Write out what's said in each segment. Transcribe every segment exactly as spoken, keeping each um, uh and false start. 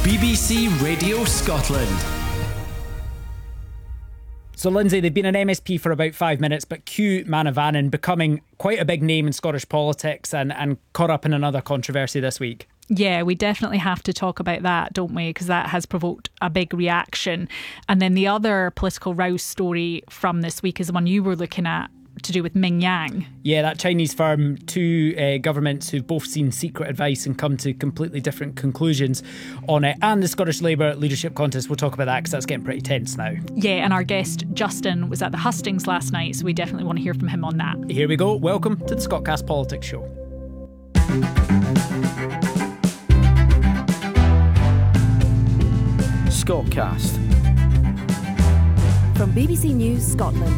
B B C Radio Scotland. So, Lindsay, they've been an M S P for about five minutes, but Hugh Manavanan becoming quite a big name in Scottish politics and, and caught up in another controversy this week. Yeah, we definitely have to talk about that, don't we? Because that has provoked a big reaction. And then the other political rouse story from this week is the one you were looking at, to do with Ming Yang. Yeah, that Chinese firm, two uh, governments who've both seen secret advice and come to completely different conclusions on it. And the Scottish Labour leadership contest, we'll talk about that because that's getting pretty tense now. Yeah, and our guest Justin was at the hustings last night, so we definitely want to hear from him on that. Here we go. Welcome to the Scotcast Politics Show. Scotcast. From B B C News Scotland.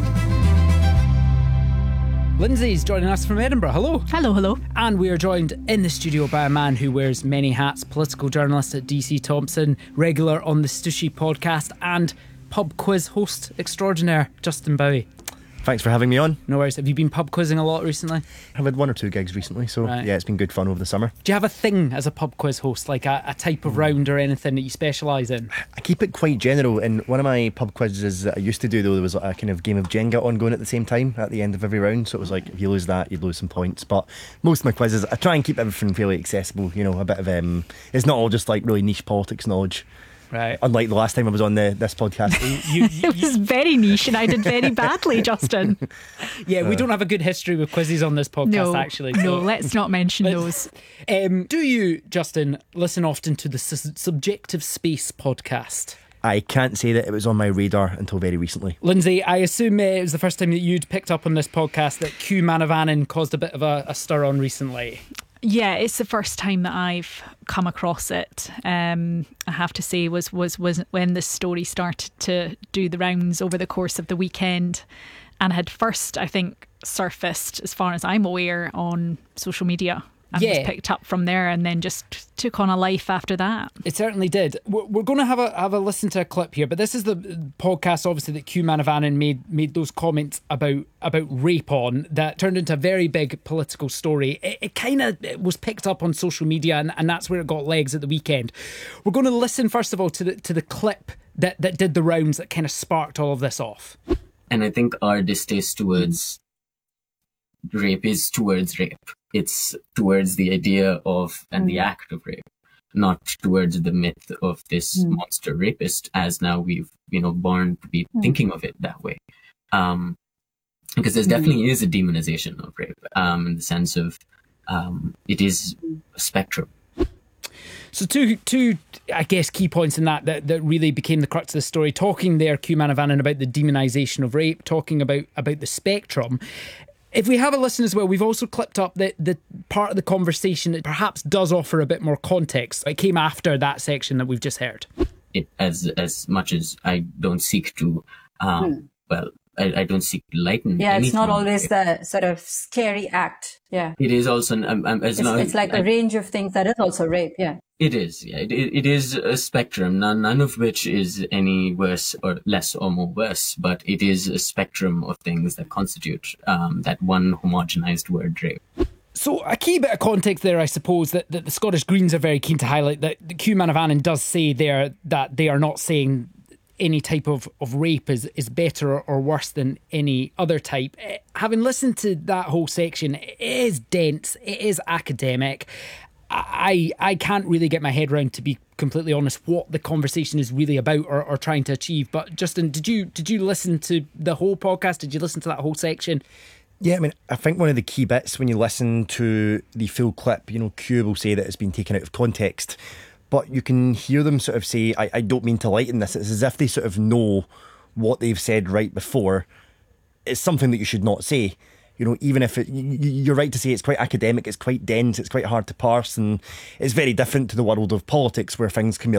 Lindsay's joining us from Edinburgh. Hello. Hello, hello. And we are joined in the studio by a man who wears many hats, political journalist at D C Thomson, regular on the Stushy podcast and pub quiz host extraordinaire, Justin Bowie. Thanks for having me on. No worries. Have you been pub quizzing a lot recently? I've had one or two gigs recently, so Right. yeah, it's been good fun over the summer. Do you have a thing as a pub quiz host, like a, a type of round or anything that you specialise in? I keep it quite general, and one of my pub quizzes that I used to do, though, there was a kind of game of Jenga ongoing at the same time at the end of every round, so it was like, if you lose that, you'd lose some points. But most of my quizzes, I try and keep everything fairly accessible, you know, a bit of, um, it's not all just like really niche politics knowledge. Right. Unlike the last time I was on the, this podcast. You, you, It was very niche and I did very badly, Justin. yeah, we don't have a good history with quizzes on this podcast, No, actually. no, so- let's not mention those. Um, do you, Justin, listen often to the Su- Subjective Space podcast? I can't say that it was on my radar until very recently. Lindsay, I assume uh, it was the first time that you'd picked up on this podcast that Hugh Manavanan caused a bit of a, a stir on recently. Yeah, it's the first time that I've come across it. Um, I have to say, was was was when this story started to do the rounds over the course of the weekend, and had first, I think, surfaced, as far as I'm aware, on social media. And Yeah. was picked up from there, and then just took on a life after that. It certainly did. We're, we're going to have a have a listen to a clip here, but this is the podcast, obviously, that Hugh Manavanan made made those comments about about rape on that turned into a very big political story. It, it kind of was picked up on social media, and, and that's where it got legs at the weekend. We're going to listen first of all to the to the clip that that did the rounds that kind of sparked all of this off. And I think our distaste towards rape is towards rape. It's towards the idea of and the act of rape, not towards the myth of this Mm. monster rapist, as now we've, you know, born to be Mm. thinking of it that way. Um, because there definitely is a demonization of rape, um, in the sense of um, it is a spectrum. So two, two, I guess, key points in that, that that really became the crux of the story. Talking there, Hugh Manavanan, about the demonisation of rape, talking about about the spectrum. If we have a listen as well, we've also clipped up the, the part of the conversation that perhaps does offer a bit more context. It came after that section that we've just heard. It, as as much as I don't seek to, um, Hmm. well, I, I don't seek to lighten. Yeah, it's not anything. always the sort of scary act. Yeah. It is also, um, um, as It's, long it's like I- a range of things that is also rape. Yeah. It is, yeah. It, it, it is a spectrum, none, none of which is any worse or less or more worse, but it is a spectrum of things that constitute um, that one homogenized word, rape. So a key bit of context there, I suppose, that, that the Scottish Greens are very keen to highlight, that Hugh Manavanan does say there that they are not saying any type of, of rape is, is better or worse than any other type. Eh, Having listened to that whole section, it is dense, it is academic. I I can't really get my head around, to be completely honest, what the conversation is really about or, or trying to achieve. But Justin, did you did you listen to the whole podcast? Did you listen to that whole section? Yeah, I mean, I think one of the key bits when you listen to the full clip, you know, Q will say that it's been taken out of context, but you can hear them sort of say, I, I don't mean to lighten this. It's as if they sort of know what they've said right before. It's something that you should not say. You know, even if it, you're right to say it's quite academic, it's quite dense, it's quite hard to parse, and it's very different to the world of politics where things can be